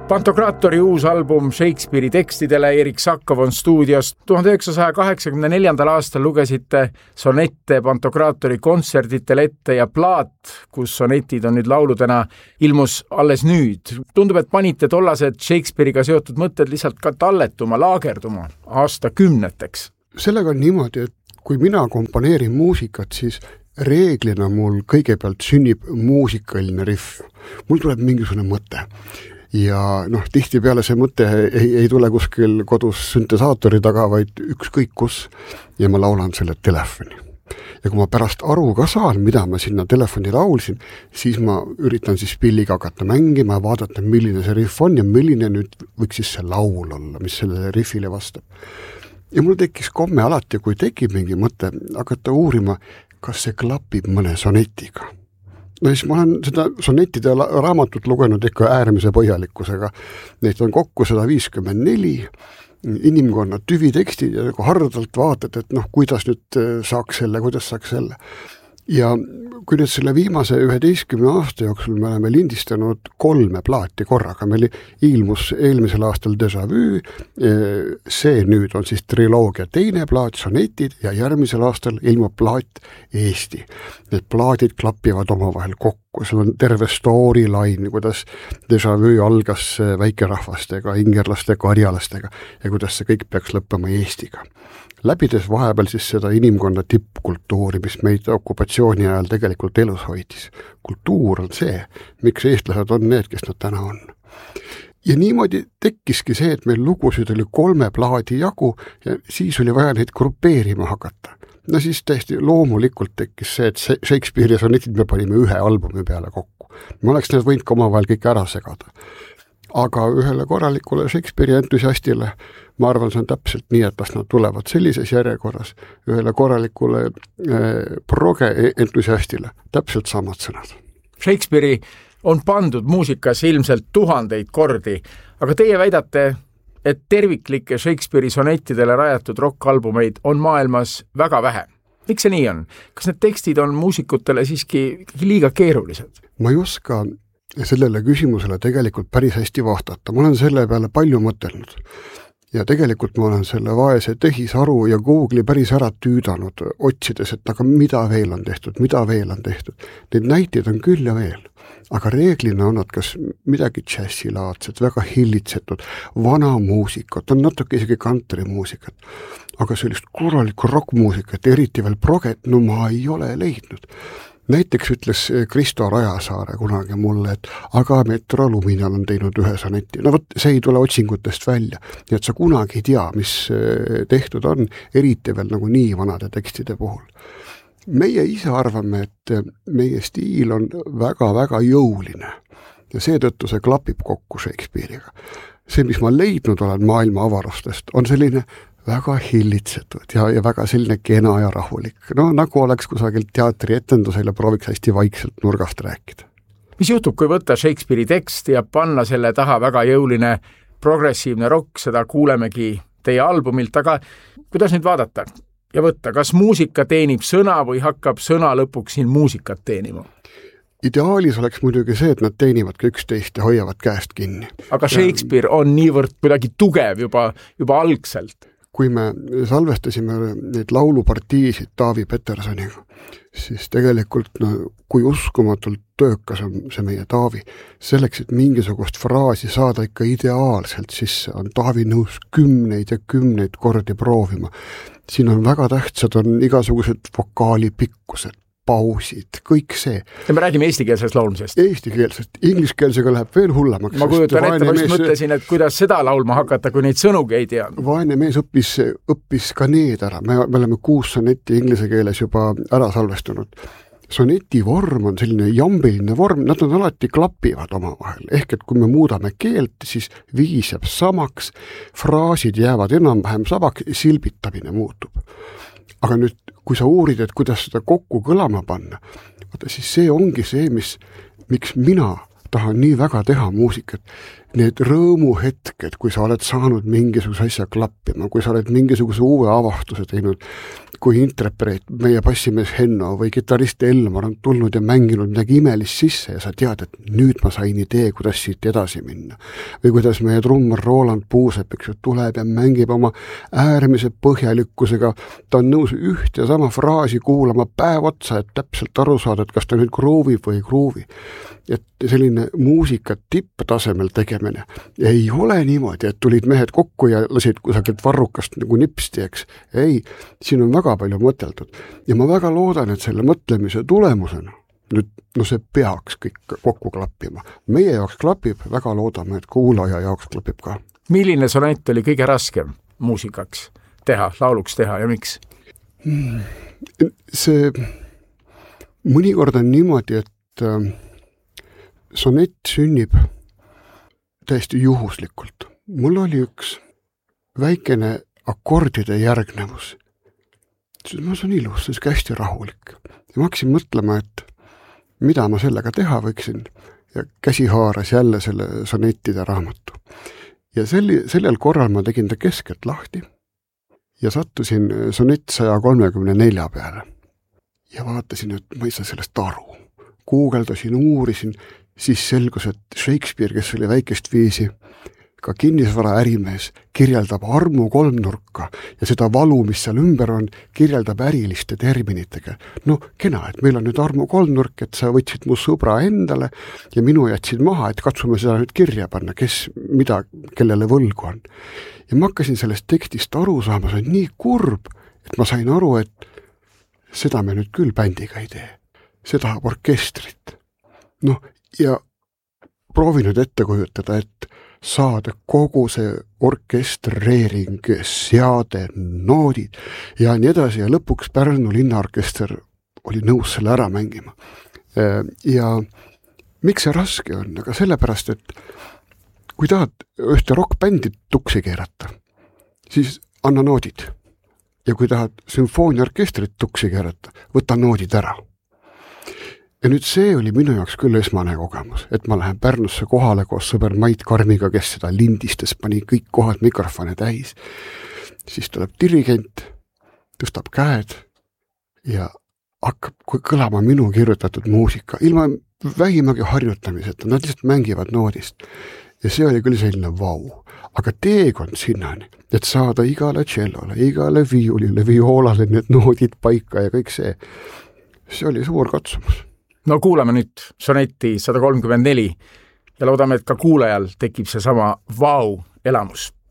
Pantokraatori uus album Shakespeare'i tekstidele Erik Sakov on stuudios. 1984. aastal lugesite sonette Pantokraatori kontserditel ette ja plaat, kus sonetid on nüüd lauludena, ilmus alles nüüd. Tundub, et panite tollased Shakespeare'iga seotud mõtted lihtsalt ka talletuma, laagerduma aastakümneteks. Sellega on niimoodi, et kui mina komponeerin muusikat, siis reeglina mul kõigepealt sünnib muusikaline riff. Mul tuleb mingisugune mõte. Ja tihtipeale see mõte ei tule kuskil kodus süntesaatori taga, vaid ükskõik kus, ja ma laulan selle telefoni. Ja kui ma pärast aru ka saan, mida ma sinna telefoni laulsin, siis ma üritan siis pilliga hakata mängima ja vaadata, milline see riff on ja milline nüüd võiks siis see laul olla, mis sellele riffile vastab. Ja mul tekkis komme alati, kui tekib mingi mõte, hakata uurima, kas see klapib mõne sonetiga. Siis ma olen seda sonnettide raamatut lugenud ikka äärmise põhjalikkusega. Neid on kokku 154 inimkonna tüvitekstid ja hardalt vaatad, et kuidas nüüd saaks selle. Ja kui nüüd selle viimase 11 aasta jooksul me oleme lindistanud 3 plaati korraga, meil ilmus eelmisel aastal Déjà Vu, see nüüd on siis triloogia 2. plaat, sonetid, ja järgmisel aastal ilmub plaat Eesti. Need plaadid klapivad omavahel kokku, seal on terve storyline, kuidas Déjà Vu algas väikerahvastega, ingerlaste, karjalastega ja kuidas see kõik peaks lõppema Eestiga. Läbides vahepeal siis seda inimkonna tippkultuuri, mis meid okupatsiooni ajal tegelikult elus hoidis. Kultuur on see, miks eestlased on need, kes nad täna on. Ja niimoodi tekkiski see, et meil lugusid oli 3 plaadi jagu ja siis oli vaja neid grupeerima hakata. Siis täiesti loomulikult tekkis see, et Shakespeare'i sonetid me panime 1 albumi peale kokku. Me oleks need võinud ka omavahel kõik ära segada. Aga ühele korralikule Shakespeare'i entusiastile, ma arvan, see on täpselt nii, et nad tulevad sellises järjekorras, ühele korralikule proge entusiastile täpselt samad sõnad. Shakespeare'i on pandud muusikas ilmselt 1000 kordi, aga teie väidate, et terviklike Shakespeare'i sonettidele rajatud rockalbumeid on maailmas väga vähe. Miks see nii on? Kas need tekstid on muusikutele siiski liiga keerulised? Ma ei oska sellele küsimusele tegelikult päris hästi vastata. Ma olen selle peale palju mõtelnud. Ja tegelikult ma olen selle vaese tehisaru ja Google'i päris ära tüüdanud, otsides, et aga mida veel on tehtud. Neid näiteid on küll ja veel. Aga reeglina on nad kas midagi džässilaadset, väga hillitsetud, vana muusikat, on natuke isegi countrymuusikat. Aga sellist korralikku rockmuusikat, eriti veel proget, ma ei ole leidnud. Näiteks ütles Kristo Rajasaare kunagi mulle, et aga Metro Luminal on teinud 1 sonetti. See ei tule otsingutest välja, nii et sa kunagi ei tea, mis tehtud on, eriti veel nagu nii vanade tekstide puhul. Meie ise arvame, et meie stiil on väga-väga jõuline ja seetõttu see klapib kokku Shakespeare'iga. See, mis ma leidnud olen maailma avarustest, on selline väga hillitsetud ja väga selline kena ja rahulik. Nagu oleks kusagil teatri etendusel ja prooviks hästi vaikselt nurgast rääkida. Mis juhtub, kui võtta Shakespeare'i tekst ja panna selle taha väga jõuline progressiivne rock, seda kuulemegi teie albumilt, aga kuidas nüüd vaadata ja võtta, kas muusika teenib sõna või hakkab sõna lõpuks siin muusikat teenima? Ideaalis oleks muidugi see, et nad teenivad ka üksteist ja hoiavad käest kinni. Aga Shakespeare on niivõrd kuidagi tugev juba algselt. Kui me salvestasime neid laulupartiisid Taavi Petersoniga, siis tegelikult kui uskumatult töökas on see meie Taavi, selleks, et mingisugust fraasi saada ikka ideaalselt sisse, on Taavi nõus 10 ja 10 kordi proovima. Siin on väga tähtsad, on igasugused vokaali pikkused, pausid, kõik see. Ja me räägime eestikeelsest laulmisest. Eestikeelsest. Ingliskeelsega läheb veel hullemaks. Ma kujutan ette, ma mõtlesin, et kuidas seda laulma hakata, kui neid sõnugi ei tea. Vaene mees õppis ka need ära. Me oleme 6 sonetti inglise keeles juba ära salvestunud. Soneti vorm on selline jambiline vorm, nad on alati klapivad omavahel. Ehk et kui me muudame keelt, siis viis jääb samaks, fraasid jäävad enam-vähem samaks, silbitamine muutub. Aga nüüd, kui sa uurid, et kuidas seda kokku kõlama panna, siis see ongi see, miks mina tahan nii väga teha muusikat. need rõõmuhetked, kui sa oled saanud mingisuguse asja klappima, kui sa oled mingisuguse uue avastuse teinud, kui interpreet, meie bassimees Henno või kitarrist Elmar on tulnud ja mänginud midagi imelist sisse ja sa tead, et nüüd ma sain idee, kuidas siit edasi minna. Või kuidas meie trummar Roland Puusepp, eks ju, tuleb ja mängib oma äärmise põhjalikkusega, ta on nõus üht ja sama fraasi kuulama päev otsa, et täpselt aru saada, et kas ta nüüd gruuvib või ei gruuvi. Et selline muusika tipptasemel tegemine ei ole niimoodi, et tulid mehed kokku ja lasid kusagilt varrukast nagu nipsti, eks. Ei, siin on väga palju mõteldud. Ja ma väga loodan, et selle mõtlemise tulemusena nüüd, see peaks kõik kokku klappima. Meie jaoks klapib, väga loodame, et kuulaja jaoks klapib ka. Milline sonett oli kõige raskem muusikaks teha, lauluks teha ja miks? See mõnikord on niimoodi, et sonett sünnib täiesti juhuslikult. Mul oli üks väikene akordide järgnevus. See on ilus, see on hästi rahulik. Ja ma hakkasin mõtlema, et mida ma sellega teha võiksin ja käsi haaras jälle selle sonettide raamatu. Ja sellel korral ma tegin ta keskelt lahti ja sattusin sonett 134 peale. Ja vaatasin, et ma ei saa sellest aru. Guugeldasin, uurisin, siis selgus, et Shakespeare, kes oli väikest viisi, ka kinnisvara ärimees, kirjeldab armu kolmnurka ja seda valu, mis seal ümber on, kirjeldab äriliste terminitega. Kena, et meil on nüüd armu kolmnurk, et sa võtsid mu sõbra endale ja minu jätsid maha, et katsume seda nüüd kirja panna, kes mida, kellele võlgu on. Ja ma hakkasin sellest tekstist aru saama, see on nii kurb, et ma sain aru, et seda me nüüd küll bändiga ei tee. See tahab orkestrit. Ja proovin nüüd ette kujutada, et saada kogu see orkestreering, seade, noodid ja nii edasi ja lõpuks Pärnu linnaorkester oli nõus selle ära mängima. Ja miks see raske on? Aga sellepärast, et kui tahad ühte rockbändi tuksi keerata, siis anna noodid. Ja kui tahad sümfooniaorkestrit tuksi keerata, võta noodid ära. Ja nüüd see oli minu jaoks küll esmane kogemus, et ma lähen Pärnusse kohale koos sõber Mait Karmiga, kes seda lindistes pani kõik kohad mikrofone täis. Siis tuleb dirigent, tõstab käed ja hakkab kõlama minu kirjutatud muusika, ilma vähimagi harjutamiseta, nad lihtsalt mängivad noodist. Ja see oli küll selline vau. Aga teekond sinnani, et saada igale tšellole, igale viiulile, vioolale need noodid paika ja kõik see oli suur katsumus. Kuulame nüüd sonetti 134 ja loodame, et ka kuulajal tekib see sama vau elamus.